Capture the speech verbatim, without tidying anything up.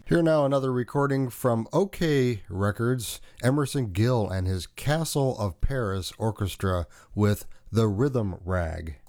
Here now another recording from OK Records, Emerson Gill and his Castle of Paris Orchestra with The Rhythm Rag.